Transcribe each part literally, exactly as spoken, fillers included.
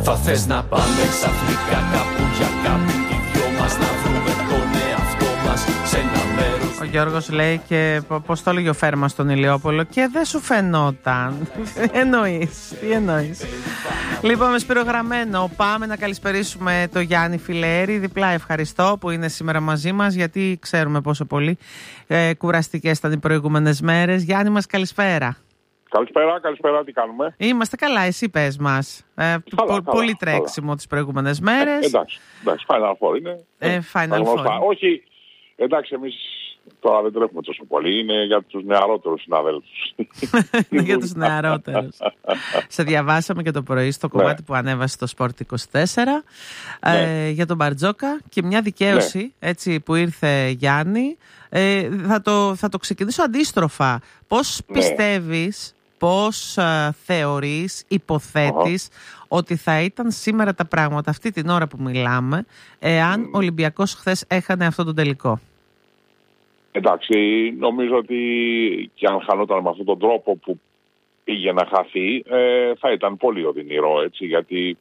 Θα θες να πάμε ξαφνικά κάπου για κάποιοι οι δυο μας, να βρούμε τον εαυτό μας σε ένα μέρος. Ο Γιώργος λέει και πώς το έλεγε ο Φέρμα στον Ηλιόπολο, και δεν σου φαινόταν. Τι εννοείς, τι εννοείς. Λοιπόν, με σπυρογραμμένο πάμε να καλησπερίσουμε το Γιάννη Φιλέρη. Διπλά ευχαριστώ που είναι σήμερα μαζί μας, γιατί ξέρουμε πόσο πολύ ε, κουραστικές ήταν οι προηγούμενες μέρες. Γιάννη μας, καλησπέρα. Καλησπέρα, καλησπέρα, τι κάνουμε? Είμαστε καλά, εσύ πες μας. Ε, καλά, πο, καλά, πολύ τρέξιμο καλά τις προηγούμενες μέρες. Ε, εντάξει, εντάξει, Final Four είναι. Ε, Final Four. Όχι, εντάξει, εμείς τώρα δεν τρέχουμε τόσο πολύ, είναι για τους νεαρότερους συναδέλφους. Είναι για τους νεαρότερους. Σε διαβάσαμε και το πρωί στο κομμάτι ναι. που ανέβασε το Sport είκοσι τέσσερα ναι. ε, για τον Μπαρτζόκα και μια δικαίωση ναι. έτσι που ήρθε, Γιάννη. Ε, θα, το, θα το ξεκινήσω αντίστροφα. Πώς ναι. πιστεύεις, πώς α, θεωρείς, υποθέτεις uh-huh. ότι θα ήταν σήμερα τα πράγματα αυτή την ώρα που μιλάμε, εάν mm. ο Ολυμπιακός χθες έχανε αυτό τον τελικό? Εντάξει, νομίζω ότι και αν χανόταν με αυτόν τον τρόπο που πήγε να χαθεί, ε, θα ήταν πολύ οδυνηρό, έτσι, γιατί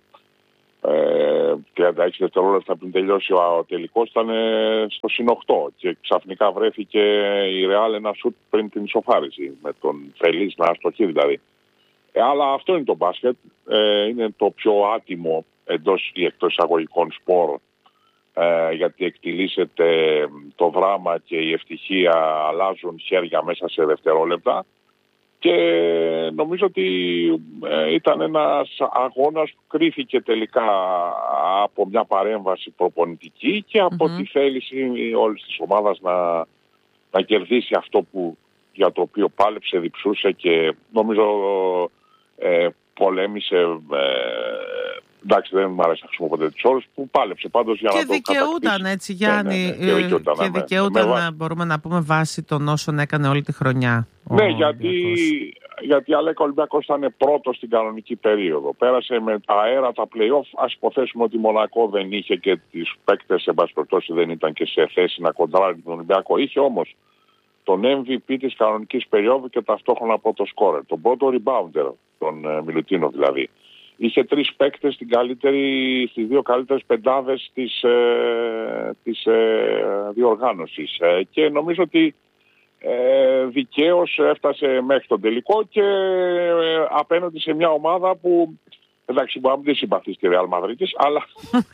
ε, τριάντα έξι δευτερόλεπτα πριν τελειώσει ο τελικός ήταν ε, στο συν οκτώ και ξαφνικά βρέθηκε η Ρεάλ ένα σουτ πριν την ισοφάριση, με τον Φελής να αστοχεί δηλαδή. Ε, αλλά αυτό είναι το μπάσκετ, ε, είναι το πιο άτιμο εντός ή εκτός εισαγωγικών σπορ, Ε, γιατί εκτιλήσεται το δράμα και η ευτυχία αλλάζουν χέρια μέσα σε δευτερόλεπτα και νομίζω ότι ε, ήταν ένας αγώνας που κρίθηκε τελικά από μια παρέμβαση προπονητική και από mm-hmm. τη θέληση όλης της ομάδας να, να κερδίσει αυτό που, για το οποίο πάλεψε, διψούσε και νομίζω ε, πολέμησε. Ε, Εντάξει, δεν μου αρέσει να χρησιμοποιώ ποτέ τις όρους, που πάλεψε πάντως για και να το κατακτήσει. Και δικαιούταν, έτσι, Γιάννη, ναι, ναι, ναι. Και δικαιούταν, και δικαιούταν με... μπορούμε να πούμε, βάση των όσων έκανε όλη τη χρονιά. Ναι, γιατί, γιατί Αλέκα ο Ολυμπιακός ήταν πρώτος στην κανονική περίοδο. Πέρασε με τα αέρα τα play-off. Ας υποθέσουμε ότι η Μονακό δεν είχε και τις παίκτες, σε πάση περιπτώσει δεν ήταν και σε θέση να κοντράρει τον Ολυμπιακό. Είχε όμως τον εμ βι πι της κανονικής περίοδου και ταυτόχρονα πρώτο σκόρερ, τον πρώτο rebounder, τον uh, Μιλουτίνο δηλαδή. Είχε τρεις παίκτες στην καλύτερη, στις δύο καλύτερες πεντάδες της, ε, της ε, διοργάνωσης. Ε, και νομίζω ότι ε, δικαίως έφτασε μέχρι τον τελικό και ε, απέναντι σε μια ομάδα που, εντάξει, μπορεί να μην συμπαθεί στη Ρεάλ Μαδρίτης, αλλά...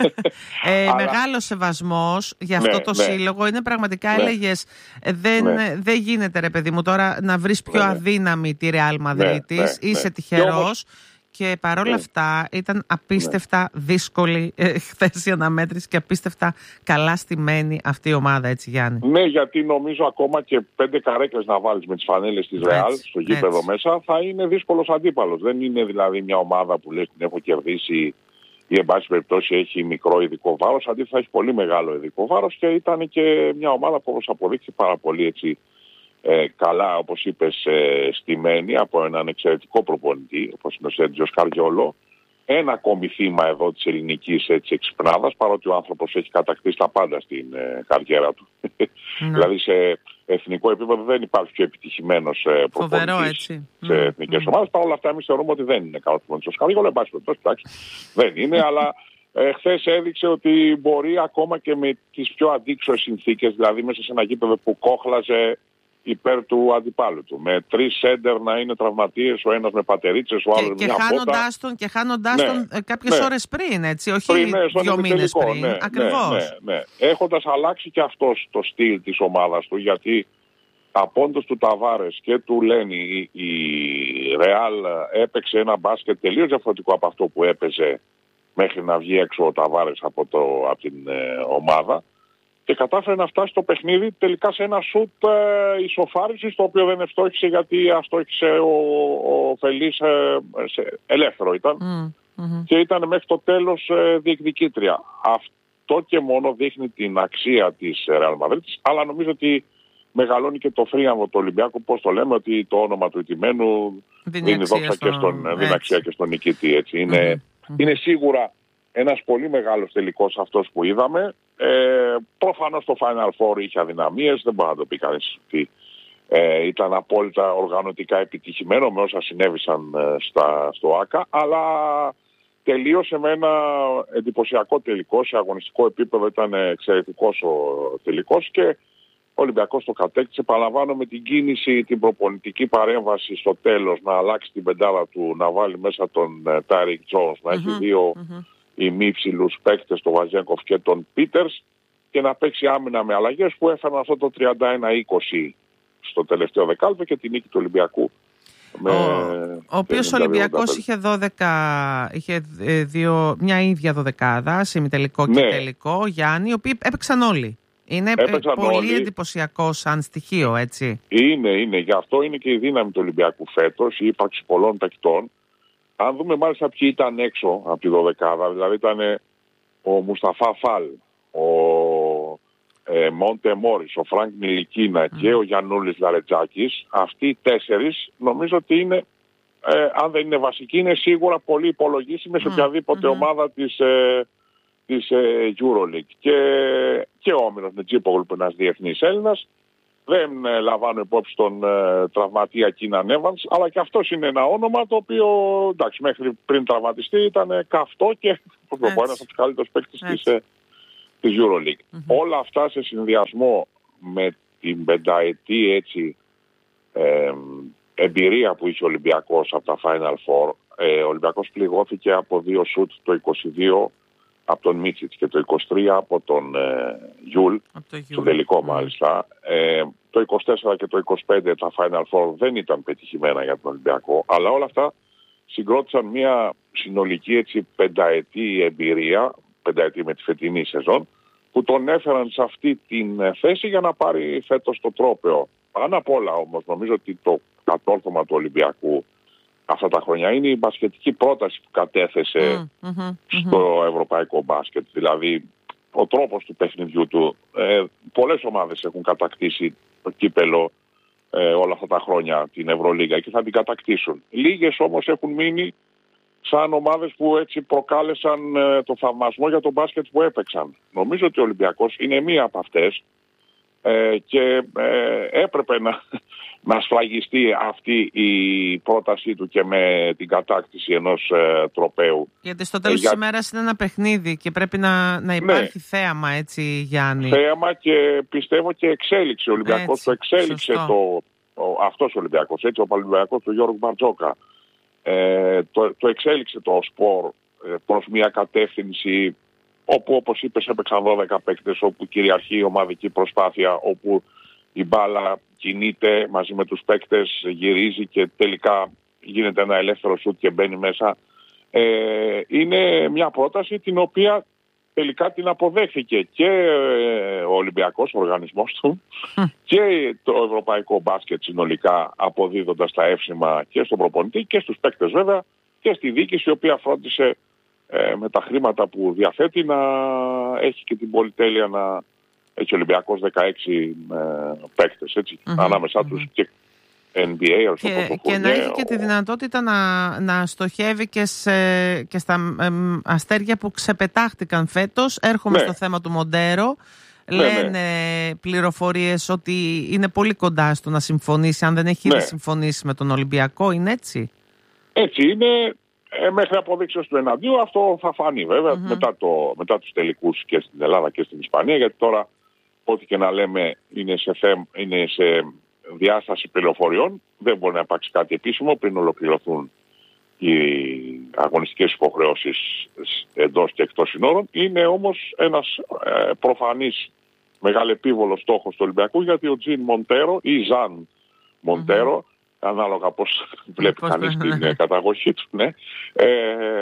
ε, αλλά... Μεγάλος σεβασμός για αυτό ναι, το ναι. σύλλογο. Είναι πραγματικά, ναι. έλεγες, δεν, ναι. δεν γίνεται, ρε παιδί μου, τώρα να βρεις πιο ναι, αδύναμη τη Ρεάλ Μαδρίτης. Ναι, ναι, είσαι ναι. τυχερός. Και παρόλα ναι. αυτά ήταν απίστευτα ναι. δύσκολη ε, χθες η αναμέτρηση και απίστευτα καλά στημένη αυτή η ομάδα, έτσι, Γιάννη. Ναι, γιατί νομίζω ακόμα και πέντε καρέκλες να βάλεις με τις φανέλες της Ρεάλ στο γήπεδο έτσι. Μέσα θα είναι δύσκολος αντίπαλος. Δεν είναι δηλαδή μια ομάδα που λες την έχω κερδίσει ή εν πάση περιπτώσει έχει μικρό ειδικό βάρος. Αντίθετα έχει πολύ μεγάλο ειδικό βάρος και ήταν και μια ομάδα που όπως αποδείχθηκε πάρα πολύ έτσι. Ε, καλά, όπως είπες, ε, στημένη από έναν εξαιρετικό προπονητή, όπως είναι ο Σέντζιος Καριόλο. Ένα ακόμη θύμα εδώ της ελληνικής έτσι, εξυπνάδας, παρότι ο άνθρωπος έχει κατακτήσει τα πάντα στην ε, καριέρα του. Mm. δηλαδή σε εθνικό επίπεδο δεν υπάρχει πιο επιτυχημένος ε, προπονητής σε mm. εθνικές mm. ομάδες. Παρ' όλα αυτά εμείς θεωρούμε ότι δεν είναι καλός προπονητής. Ο Καριόλο, εν πάση περιπτώσει, δεν είναι, αλλά ε, χθες έδειξε ότι μπορεί ακόμα και με τις πιο αντίξωες συνθήκες, δηλαδή μέσα σε ένα γήπεδο που κόχλαζε υπέρ του αντιπάλου του. Με τρεις σέντερ να είναι τραυματίες, ο ένας με πατερίτσες, ο άλλος με μια χάνοντάς τον, και χάνοντάς ναι, τον ε, κάποιες ναι. ώρες πριν, έτσι, όχι πριν, ναι, δύο μήνες πριν. Ναι, ακριβώς. Ναι, ναι, ναι. Έχοντας αλλάξει και αυτός το στυλ της ομάδας του, γιατί απόντος του Ταβάρες και του Λένι η Ρεάλ έπαιξε ένα μπάσκετ τελείως διαφορετικό από αυτό που έπαιζε μέχρι να βγει έξω ο Ταβάρες από, το, από την ε, ομάδα. Και κατάφερε να φτάσει το παιχνίδι τελικά σε ένα σουτ ε, ισοφάρισης, το οποίο δεν ευστόχησε γιατί αστόχησε ο, ο Φελής ε, σε, ελεύθερο ήταν mm, mm-hmm. και ήταν μέχρι το τέλος ε, διεκδικήτρια. Αυτό και μόνο δείχνει την αξία της Ρεάλ Μαδρίτης, αλλά νομίζω ότι μεγαλώνει και το θρίαμβο του Ολυμπιακού, πώς το λέμε, ότι το όνομα του ηττημένου δίνει δόξα στο... και στον, δίνει αξία και στον νικητή. Έτσι. Είναι, mm-hmm. είναι σίγουρα ένας πολύ μεγάλος τελικός αυτός που είδαμε. Ε, προφανώς το Final Four είχε αδυναμίες, δεν μπορεί να το πει κανείς ότι ε, ήταν απόλυτα οργανωτικά επιτυχημένο με όσα συνέβησαν ε, στα, στο ΆΚΑ, αλλά τελείωσε με ένα εντυπωσιακό τελικό. Σε αγωνιστικό επίπεδο ήταν εξαιρετικός ο τελικός και ο Ολυμπιακός το κατέκτησε. Παραλαμβάνω με την κίνηση, την προπονητική παρέμβαση στο τέλος, να αλλάξει την πεντάδα του, να βάλει μέσα τον Τάιρικ Τζόνς, να mm-hmm. έχει δύο mm-hmm. ημίψηλους παίκτες, τον Βαζένκοφ και τον Πίτερς, και να παίξει άμυνα με αλλαγές που έφεραν αυτό το τριάντα ένα είκοσι στο τελευταίο δεκάλεπτο και την νίκη του Ολυμπιακού. Με ο οποίος ο Ολυμπιακός είχε, δώδεκα, είχε δύο, μια ίδια δωδεκάδα, ημιτελικό και ναι. τελικό, Γιάννη, οι οποίοι έπαιξαν όλοι. Είναι έπαιξαν πολύ όλοι. Εντυπωσιακό σαν στοιχείο, έτσι. Είναι, είναι. Γι' αυτό είναι και η δύναμη του Ολυμπιακού φέτος, η ύπαρξη πολλών παικτών. Αν δούμε μάλιστα ποιοι ήταν έξω από τη δωδεκάδα, δηλαδή ήταν ο Μουσταφά Φάλ, ο ε, Μόντε Μόρις, ο Φρανκ Νιλικίνα mm. και ο Γιαννούλης Λαρετζάκης. Αυτοί οι τέσσερις νομίζω ότι είναι, ε, αν δεν είναι βασικοί, είναι σίγουρα πολύ υπολογίσιμοι σε mm. οποιαδήποτε mm-hmm. ομάδα της, ε, της ε, EuroLeague. Και, και ο Όμηρος Νετζίπογλου, που είναι ένας διεθνής Έλληνας. Δεν ε, λαμβάνω υπόψη τον ε, τραυματία Κίναν Εύανς, αλλά και αυτός είναι ένα όνομα το οποίο, εντάξει, μέχρι πριν τραυματιστεί ήταν ε, καυτό και πώς το πω, ένας από τους καλύτερους παίκτες της, ε, της EuroLeague. Mm-hmm. Όλα αυτά σε συνδυασμό με την πενταετή έτσι, ε, εμπειρία που είχε ο Ολυμπιακός από τα Final Four. Ε, ο Ολυμπιακός πληγώθηκε από δύο σουτ, το είκοσι δύο από τον Μίτσιτς και το είκοσι τρία από τον ε, Γιούλ, στο τελικό μάλιστα. Ε, το είκοσι τέσσερα και το είκοσι πέντε τα Final Four δεν ήταν πετυχημένα για τον Ολυμπιακό, αλλά όλα αυτά συγκρότησαν μια συνολική έτσι, πενταετή εμπειρία, πενταετή με τη φετινή σεζόν, που τον έφεραν σε αυτή την θέση για να πάρει φέτος το τρόπαιο. Πάνω απ' όλα όμως νομίζω ότι το κατόρθωμα του Ολυμπιακού αυτά τα χρόνια είναι η μπασκετική πρόταση που κατέθεσε mm, mm-hmm, στο mm-hmm. ευρωπαϊκό μπάσκετ. Δηλαδή ο τρόπος του παιχνιδιού του. Ε, πολλές ομάδες έχουν κατακτήσει το κύπελο ε, όλα αυτά τα χρόνια, την Ευρωλίγα, και θα την κατακτήσουν. Λίγες όμως έχουν μείνει σαν ομάδες που έτσι προκάλεσαν ε, το θαυμασμό για το μπάσκετ που έπαιξαν. Νομίζω ότι ο Ολυμπιακός είναι μία από αυτές ε, και ε, έπρεπε να, να σφραγιστεί αυτή η πρότασή του και με την κατάκτηση ενός ε, τροπαίου. Γιατί στο τέλος ε, για... της ημέρας είναι ένα παιχνίδι και πρέπει να, να υπάρχει ναι. θέαμα, έτσι, Γιάννη. Θέαμα και πιστεύω και εξέλιξη. Ο Ολυμπιακός έτσι, το εξέλιξε το, ο, αυτός ο Ολυμπιακός, έτσι, ο Ολυμπιακός του Γιώργου Μπαρτζόκα. Ε, το, το εξέλιξε το σπορ ε, προς μια κατεύθυνση όπου, όπως είπες, έπαιξαν δώδεκα παίκτες, όπου κυριαρχεί η ομαδική προσπάθεια, όπου η μπάλα κινείται μαζί με τους παίκτες, γυρίζει και τελικά γίνεται ένα ελεύθερο σουτ και μπαίνει μέσα. Ε, είναι μια πρόταση την οποία τελικά την αποδέχθηκε και ο Ολυμπιακός, ο οργανισμός του, και το ευρωπαϊκό μπάσκετ συνολικά, αποδίδοντας τα εύσημα και στον προπονητή και στους παίκτες βέβαια και στη διοίκηση, η οποία φρόντισε ε, με τα χρήματα που διαθέτει να έχει και την πολυτέλεια να έχει ο Ολυμπιακός δεκαέξι ε, παίκτες, έτσι, mm-hmm, ανάμεσά mm-hmm. τους και N B A, και, και να έχει και τη δυνατότητα να, να στοχεύει και, σε, και στα ε, αστέρια που ξεπετάχτηκαν φέτος. Έρχομαι ναι. στο θέμα του Μοντέρο. Ναι, Λένε ναι. πληροφορίες ότι είναι πολύ κοντά στο να συμφωνήσει, αν δεν έχει ήδη ναι. συμφωνήσει με τον Ολυμπιακό. Είναι έτσι? Έτσι είναι. Ε, μέχρι αποδείξεως του εναντίου αυτό θα φανεί βέβαια mm-hmm. μετά, το, μετά τους τελικούς και στην Ελλάδα και στην Ισπανία, γιατί τώρα ό,τι και να λέμε είναι σε, θέμ, είναι σε διάσταση πληροφοριών. Δεν μπορεί να υπάρξει κάτι επίσημο πριν ολοκληρωθούν οι αγωνιστικές υποχρεώσεις εντός και εκτός συνόρων. Είναι όμως ένας ε, προφανής μεγαλεπίβολος στόχος του Ολυμπιακού, γιατί ο Τζιν Μοντέρο ή Ζαν Μοντέρο, mm-hmm. ανάλογα πώς βλέπει κανείς την καταγωγή του, ναι, ε, ε,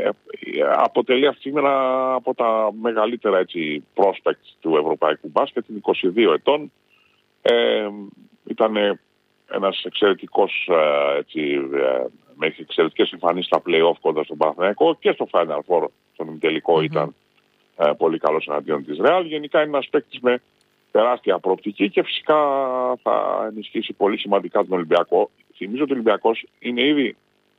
αποτελεί αυτή τη στιγμή ένα από τα μεγαλύτερα έτσι, prospects του ευρωπαϊκού μπάσκετ. Είναι είκοσι δύο ετών. Ε, ήταν ένας εξαιρετικός έτσι, με εξαιρετικές εμφανίσεις στα play-off κοντά στον Παναθηναϊκό και στο Final Four, στον ημιτελικό mm-hmm. ήταν ε, πολύ καλός εναντίον της Real. Γενικά είναι ένας παίκτης με τεράστια προοπτική και φυσικά θα ενισχύσει πολύ σημαντικά τον Ολυμπιακό. Θυμίζω ότι ο Ολυμπιακός είναι ήδη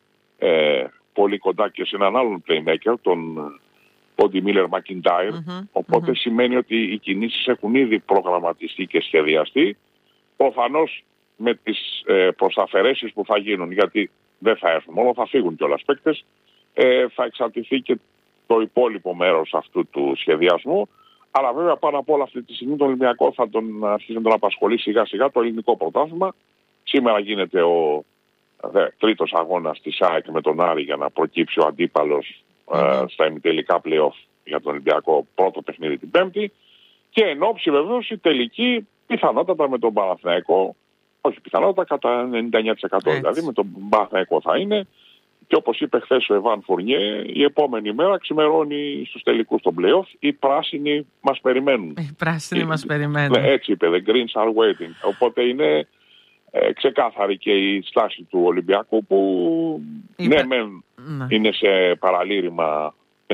ε, πολύ κοντά και σε έναν άλλον playmaker, τον Πόντι Μίλερ Μακιντάιρ, mm-hmm. οπότε mm-hmm. σημαίνει ότι οι κινήσεις έχουν ήδη προγραμματιστεί και σχεδιαστεί. Προφανώς με τις ε, προσταφαιρέσεις που θα γίνουν, γιατί δεν θα έρθουν μόνο, θα φύγουν κιόλας παίκτες. ε, θα εξαρτηθεί και το υπόλοιπο μέρος αυτού του σχεδιασμού. Αλλά βέβαια πάνω απ' όλα αυτή τη στιγμή τον Ολυμπιακό θα τον αρχίσει να τον απασχολεί σιγά σιγά το ελληνικό πρωτάθλημα. Σήμερα γίνεται ο δε, τρίτος αγώνας της ΑΕΚ με τον Άρη για να προκύψει ο αντίπαλος mm-hmm. ε, στα ημιτελικά play-off για τον Ολυμπιακό, πρώτο παιχνίδι την Πέμπτη. Και εν όψη βεβαίως η τελική πιθανότατα με τον Παναθηναϊκό, όχι πιθανότατα κατά ενενήντα εννέα τοις εκατό δηλαδή με τον Παναθηναϊκό θα είναι. Και όπως είπε χθες ο Εβάν Φουρνιέ, η επόμενη μέρα ξημερώνει στους τελικούς των play-off. Οι πράσινοι μας περιμένουν. Οι πράσινοι μας περιμένουν. Ναι, έτσι είπε, the Greens are waiting. Οπότε είναι ε, ξεκάθαρη και η στάση του Ολυμπιακού που είπε... ναι, μεν, ναι, είναι σε παραλήρημα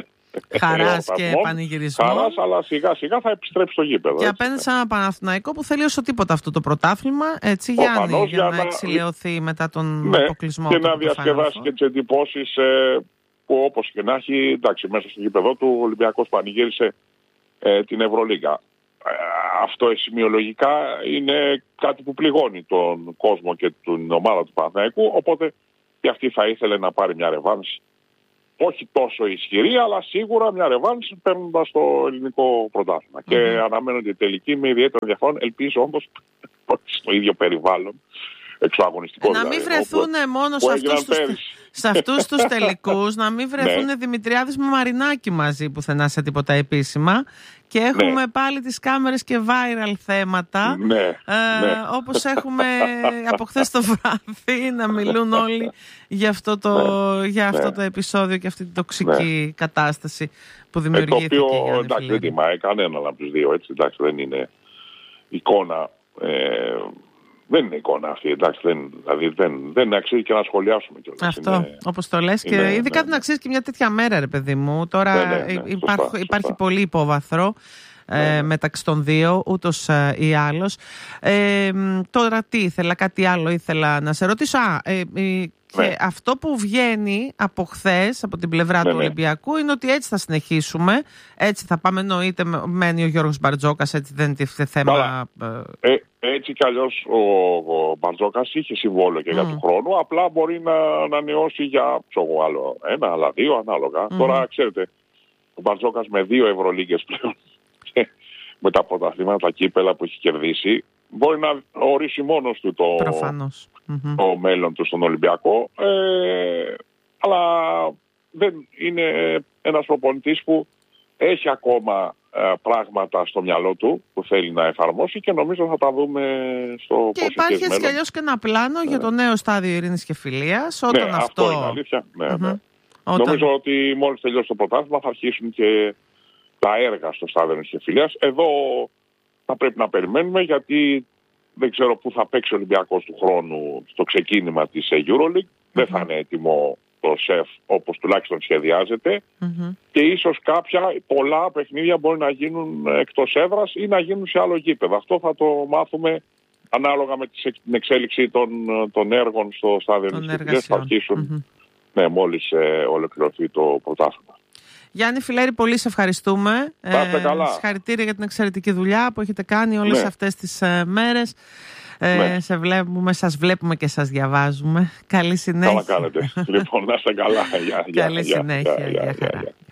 χαράς και πανηγυρισμό. Χαράς, αλλά σιγά σιγά θα επιστρέψει στο γήπεδο. Και απέναντι σε ένα Παναθηναϊκό που θέλει όσο τίποτα αυτό το πρωτάθλημα, έτσι Γιάννη, για, για να, να εξηλαιωθεί μετά τον ναι, αποκλεισμό. Και να διασκεδάσει και τις εντυπώσεις ε, που όπως και να έχει, εντάξει, μέσα στο γήπεδο του ο Ολυμπιακός πανηγύρισε ε, την Ευρωλίγα. Ε, αυτό σημειολογικά είναι κάτι που πληγώνει τον κόσμο και την ομάδα του Παναθηναϊκού, οπότε και αυτή θα ήθελε να πάρει μια ρεβάνση. Όχι τόσο ισχυρή, αλλά σίγουρα μια ρεβάνση παίρνοντας το ελληνικό πρωτάθλημα. Mm-hmm. Και αναμένονται τελική με ιδιαίτερο ενδιαφέρον. Ελπίζω όμως στο ίδιο περιβάλλον εξωαγωνιστικό. Να μην βρεθούν μόνο σε αυτούς, τους, σε αυτούς τους τελικούς, να μην βρεθούν Δημητριάδης με Μαρινάκη μαζί πουθενά σε τίποτα επίσημα. Και έχουμε ναι. πάλι τις κάμερες και viral θέματα, ναι, ε, ναι. όπως έχουμε από χθες το βράδυ να μιλούν όλοι για αυτό το, ναι, για αυτό ναι. το επεισόδιο και αυτή την τοξική ναι. κατάσταση που δημιουργήθηκε. Ε, το οποίο εντάξει, δεν τιμάει κανέναν από τους δύο, έτσι, εντάξει, δεν είναι εικόνα. Ε, Δεν είναι εικόνα αυτή, εντάξει, δεν, δηλαδή δεν, δεν αξίζει και να σχολιάσουμε κιόλας. Αυτό, είναι, όπως το λες, είναι, και ειδικά δεν ναι. αξίζει και μια τέτοια μέρα, ρε παιδί μου. Τώρα ναι, ναι, ναι, υπάρχ, σωστά, υπάρχει σωστά. πολύ υπόβαθρο ε, ναι. μεταξύ των δύο, ούτως ε, ή άλλως. Ε, τώρα τι ήθελα, κάτι άλλο ήθελα να σε ρωτήσω. Α, ε, ε, και ναι. αυτό που βγαίνει από χθες, από την πλευρά ναι, του Ολυμπιακού, ναι. είναι ότι έτσι θα συνεχίσουμε. Έτσι θα πάμε, εννοείται, μένει ο Γιώργος Μπαρτζόκας, έτσι δεν είναι θέμα. Ε, ε, έτσι κι αλλιώς ο, ο Μπαρτζόκας είχε συμβόλαιο και mm. για του χρόνου, απλά μπορεί να ανανεώσει για ψωγό άλλο ένα, άλλα δύο ανάλογα. Mm. Τώρα ξέρετε, ο Μπαρτζόκας με δύο Ευρωλίγκες πλέον με τα πρωταθλήματα, τα κύπελα που έχει κερδίσει, μπορεί να ορίσει μόνος του το, το μέλλον του στον Ολυμπιακό. Ε, αλλά δεν είναι ένας προπονητής που έχει ακόμα ε, πράγματα στο μυαλό του που θέλει να εφαρμόσει και νομίζω θα τα δούμε στο και υπάρχει έτσι κι αλλιώς και ένα πλάνο ναι. για το νέο στάδιο ειρήνης και φιλίας. Όταν ναι, αυτό... αυτό είναι αλήθεια. Ναι, mm-hmm. ναι. Όταν... Νομίζω ότι μόλις τελειώσει το πρωτάθλημα θα αρχίσουν και τα έργα στο στάδιο ειρήνης και φιλίας. Εδώ θα πρέπει να περιμένουμε γιατί δεν ξέρω πού θα παίξει ο Ολυμπιακός του χρόνου στο ξεκίνημα της EuroLeague. Mm-hmm. Δεν θα είναι έτοιμο το ΣΕΦ όπως τουλάχιστον σχεδιάζεται mm-hmm. και ίσως κάποια πολλά παιχνίδια μπορεί να γίνουν εκτός έδρας ή να γίνουν σε άλλο γήπεδο. Αυτό θα το μάθουμε ανάλογα με την εξέλιξη των, των έργων στο στάδιο της Κυπρίας. Θα αρχίσουν mm-hmm. ναι, μόλις ε, ολοκληρωθεί το πρωτάθλημα. Γιάννη Φιλέρη, πολύ σε ευχαριστούμε. Ε, συγχαρητήρια για την εξαιρετική δουλειά που έχετε κάνει όλες ναι. αυτές τις ε, μέρες. Ε, ναι. σε βλέπουμε, σας βλέπουμε και σας διαβάζουμε. Καλή συνέχεια. Καλά κάνετε. Λοιπόν, να είστε καλά. Καλή συνέχεια. Για χαρά.